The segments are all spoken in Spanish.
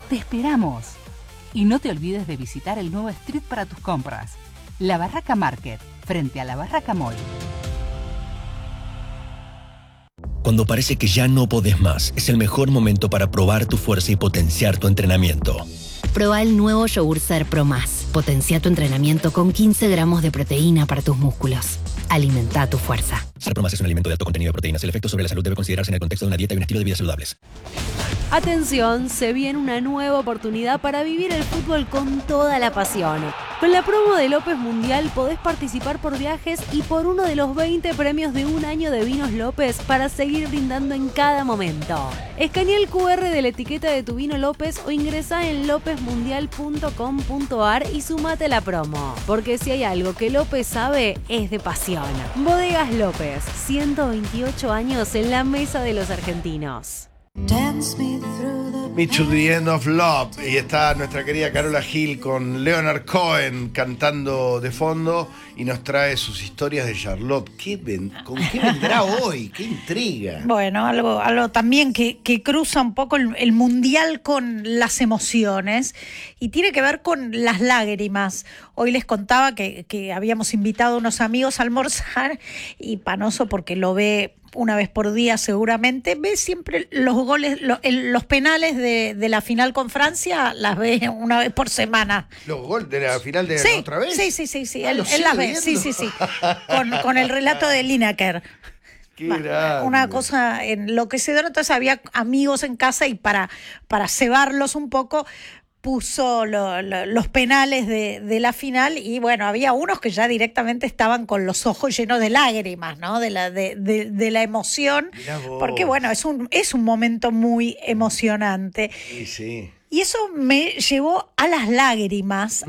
¡Te esperamos! Y no te olvides de visitar el nuevo street para tus compras. La Barraca Market, frente a la Barraca Mall. Cuando parece que ya no podés más, es el mejor momento para probar tu fuerza y potenciar tu entrenamiento. Proba el nuevo Yogur Ser Pro Más. Potencia tu entrenamiento con 15 gramos de proteína para tus músculos. Alimenta tu fuerza. Ser Pro Más es un alimento de alto contenido de proteínas. El efecto sobre la salud debe considerarse en el contexto de una dieta y un estilo de vida saludables. Atención, se viene una nueva oportunidad para vivir el fútbol con toda la pasión. Con la promo de López Mundial podés participar por viajes y por uno de los 20 premios de un año de Vinos López para seguir brindando en cada momento. Escanea el QR de la etiqueta de tu vino López o ingresa en lopezmundial.com.ar y sumate a la promo. Porque si hay algo que López sabe, es de pasión. Bodegas López, 128 años en la mesa de los argentinos. Me to the End of Love. Y está nuestra querida Carola Gil con Leonard Cohen cantando de fondo y nos trae sus historias de Charlotte. ¿Con qué vendrá hoy? ¡Qué intriga! Bueno, algo también que cruza un poco el mundial con las emociones y tiene que ver con las lágrimas. Hoy les contaba que habíamos invitado a unos amigos a almorzar y Panoso, porque lo ve una vez por día seguramente, ve siempre los goles, los penales de la final con Francia, las ve una vez por semana. ¿Los goles de la final de sí, la otra vez? Sí. Él las ve, sí. Con el relato de Lineker. Una cosa enloquecedora. Entonces había amigos en casa y para cebarlos un poco puso los penales de la final y bueno, había unos que ya directamente estaban con los ojos llenos de lágrimas, ¿no? De la emoción, porque bueno, es un momento muy emocionante. Sí. Y eso me llevó a las lágrimas,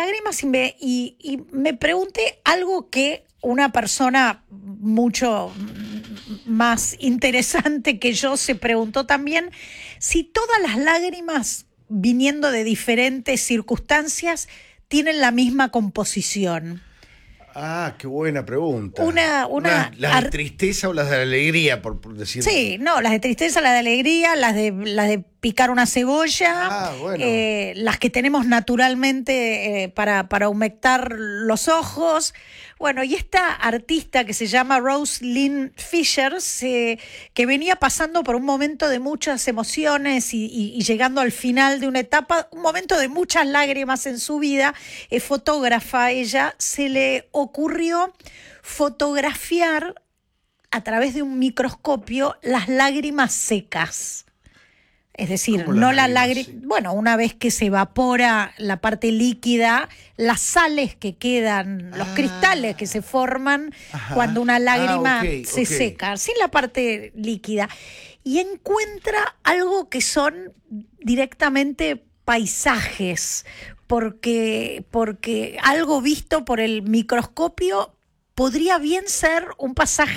y me pregunté algo que una persona mucho más interesante que yo se preguntó también, si todas las lágrimas viniendo de diferentes circunstancias, tienen la misma composición. Ah, qué buena pregunta. ¿Las de tristeza o las de alegría, por decirlo? Sí, no, las de tristeza, las de alegría, las de picar una cebolla, bueno. Las que tenemos naturalmente para humectar los ojos. Bueno, y esta artista que se llama Rose Lynn Fisher, que venía pasando por un momento de muchas emociones y llegando al final de una etapa, un momento de muchas lágrimas en su vida, es fotógrafa. Ella se le ocurrió fotografiar a través de un microscopio las lágrimas secas. Es decir, no la lágrima. Bueno, una vez que se evapora la parte líquida, las sales que quedan, los cristales que se forman cuando una lágrima se seca, sin la parte líquida. Y encuentra algo que son directamente paisajes, porque algo visto por el microscopio podría bien ser un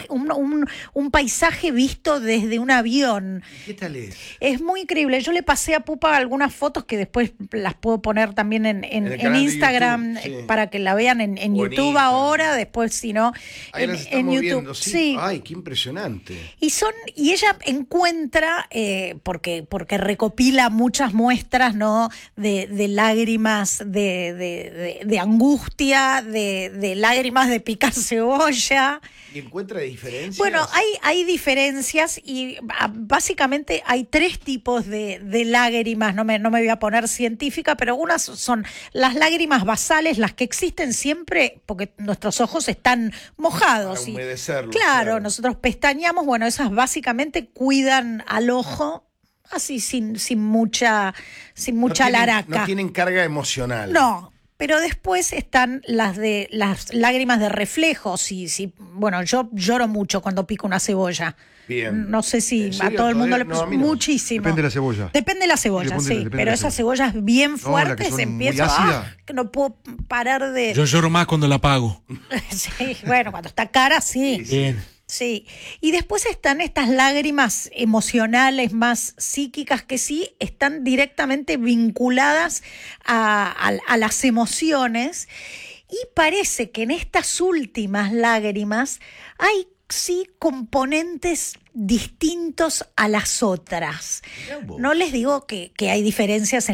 paisaje visto desde un avión. ¿Qué tal es? Es muy increíble. Yo le pasé a Pupa algunas fotos que después las puedo poner también en Instagram, YouTube, para que la vean en YouTube ahora, después si no en YouTube. Viendo, sí. Ay, qué impresionante. Y ella encuentra, porque recopila muchas muestras, ¿no? de lágrimas de angustia, de lágrimas de picar cebolla. ¿Y encuentra diferencias? Bueno, hay diferencias y básicamente hay 3 tipos de lágrimas. No me voy a poner científica, pero unas son las lágrimas basales, las que existen siempre porque nuestros ojos están mojados. Para humedecerlos. Claro, nosotros pestañeamos. Bueno, esas básicamente cuidan al ojo así sin mucha laraca. No tienen carga emocional. No. Pero después están las lágrimas de reflejo. Bueno, yo lloro mucho cuando pico una cebolla. Bien. No sé si a todo el mundo le pasa muchísimo. Depende de la cebolla. Depende de la cebolla, sí. Pero esas cebollas bien fuertes empiezan. Que no puedo parar de. Yo lloro más cuando la pago. Sí, bueno, cuando está cara, sí. Bien. Sí, y después están estas lágrimas emocionales más psíquicas que sí están directamente vinculadas a las emociones, y parece que en estas últimas lágrimas hay sí componentes distintos a las otras. No les digo que hay diferencias